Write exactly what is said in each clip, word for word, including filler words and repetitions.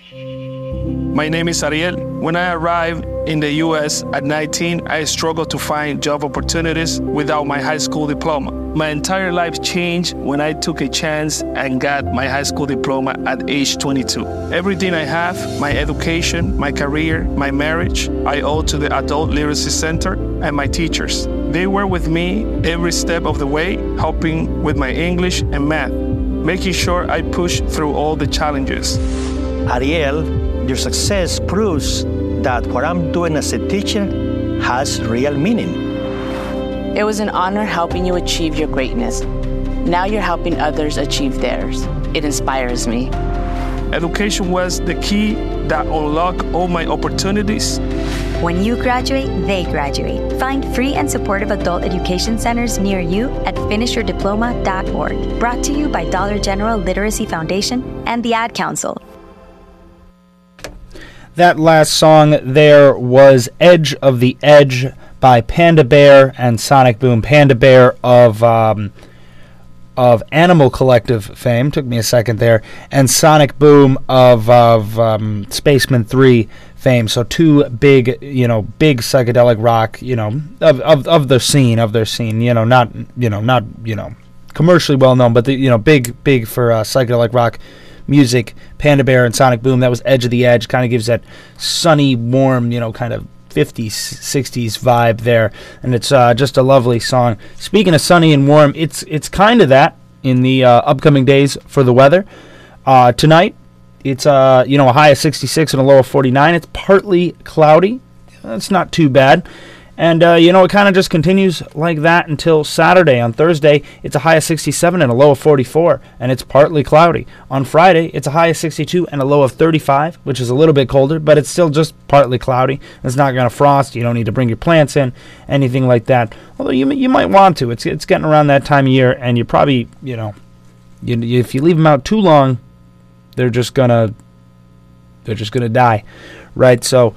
My name is Ariel. When I arrived in the U S at nineteen, I struggled to find job opportunities without my high school diploma. My entire life changed when I took a chance and got my high school diploma at age twenty-two. Everything I have, my education, my career, my marriage, I owe to the Adult Literacy Center and my teachers. They were with me every step of the way, helping with my English and math, making sure I push through all the challenges. Ariel, your success proves that what I'm doing as a teacher has real meaning. It was an honor helping you achieve your greatness. Now you're helping others achieve theirs. It inspires me. Education was the key that unlocked all my opportunities. When you graduate, they graduate. Find free and supportive adult education centers near you at finish your diploma dot org. Brought to you by Dollar General Literacy Foundation and the Ad Council. That last song there was Edge of the Edge by Panda Bear and Sonic Boom. Panda Bear of um, of Animal Collective fame, took me a second there, and Sonic Boom of, of um, Spaceman three fame. So two big, you know, big psychedelic rock, you know, of, of of their scene, of their scene, you know, not, you know, not, you know, commercially well known, but the, you know, big, big for uh, psychedelic rock music. Panda Bear and Sonic Boom. That was Edge of the Edge. Kind of gives that sunny, warm, you know, kind of fifties, sixties vibe there, and it's uh, just a lovely song. Speaking of sunny and warm, it's it's kind of that in the uh, upcoming days for the weather. Uh, tonight, it's uh, you know, a high of sixty-six and a low of forty-nine. It's partly cloudy. That's not too bad. And, uh, you know, it kind of just continues like that until Saturday. On Thursday, it's a high of sixty-seven and a low of forty-four, and it's partly cloudy. On Friday, it's a high of sixty-two and a low of thirty-five, which is a little bit colder, but it's still just partly cloudy. It's not going to frost. You don't need to bring your plants in, anything like that. Although you you might want to. It's it's getting around that time of year, and you probably, you know, you, if you leave them out too long, they're just gonna they're just gonna die, right? So.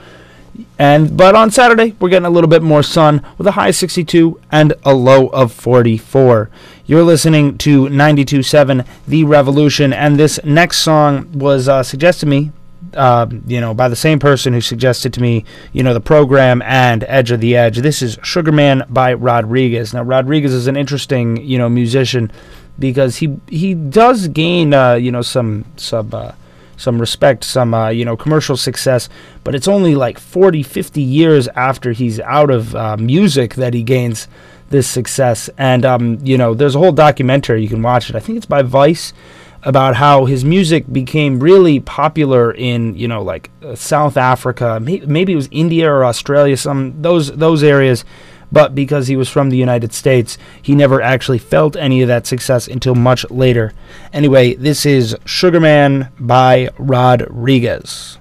And but on Saturday, we're getting a little bit more sun with a high of sixty-two and a low of forty-four. You're listening to ninety-two point seven The Revolution, and this next song was uh, suggested to me, uh, you know, by the same person who suggested to me, you know, the program and Edge of the Edge. This is Sugar Man by Rodriguez. Now, Rodriguez is an interesting, you know, musician because he he does gain, uh, you know, some sub. Uh, some respect, some, uh, you know, commercial success, but it's only like forty, fifty years after he's out of uh, music that he gains this success. And, um, you know, there's a whole documentary, you can watch it, I think it's by Vice, about how his music became really popular in, you know, like uh, South Africa, may- maybe it was India or Australia, some those those areas. But because he was from the United States, he never actually felt any of that success until much later. Anyway, this is Sugar Man by Rodriguez.